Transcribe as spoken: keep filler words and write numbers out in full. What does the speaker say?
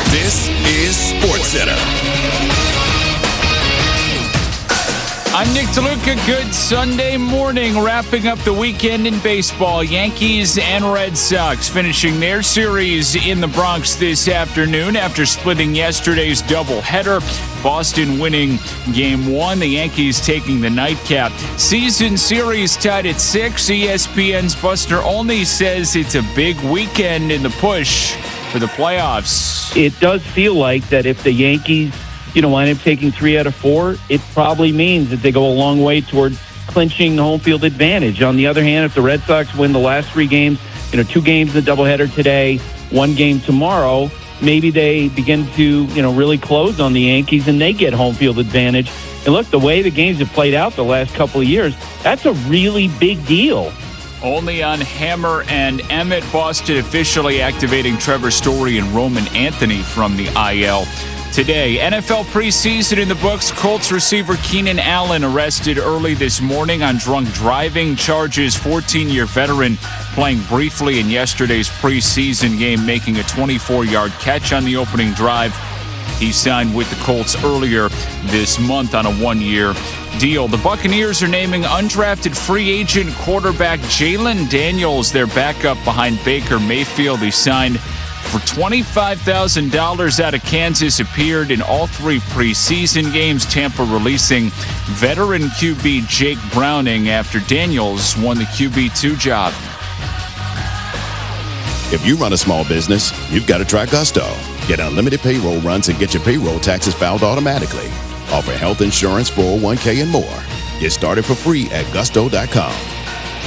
This is SportsCenter. I'm Nick DeLuca. Good Sunday morning. Wrapping up the weekend in baseball. Yankees and Red Sox finishing their series in the Bronx this afternoon after splitting yesterday's doubleheader. Boston winning game one. The Yankees taking the nightcap. Season series tied at six. E S P N's Buster Olney says it's a big weekend in the push for the playoffs. It does feel like that if the Yankees you know, wind up taking three out of four, it probably means that they go a long way toward clinching the home field advantage. On the other hand, if the Red Sox win the last three games, you know, two games in the doubleheader today, one game tomorrow, maybe they begin to, you know, really close on the Yankees and they get home field advantage. And look, the way the games have played out the last couple of years, that's a really big deal. Only on Hammer and Emmett. Boston officially activating Trevor Story and Roman Anthony from the I L today. N F L preseason in the books. Colts receiver Keenan Allen arrested early this morning on drunk driving charges. fourteen-year veteran playing briefly in yesterday's preseason game, making a twenty-four-yard catch on the opening drive. He signed with the Colts earlier this month on a one-year deal. The Buccaneers are naming undrafted free agent quarterback Jalen Daniels their backup behind Baker Mayfield. He signed for twenty-five thousand dollars out of Kansas, appeared in all three preseason games. Tampa releasing veteran Q B Jake Browning after Daniels won the Q B two job. If you run a small business, you've got to try Gusto. Get unlimited payroll runs and get your payroll taxes filed automatically. Offer health insurance, four oh one k, and more. Get started for free at gusto dot com.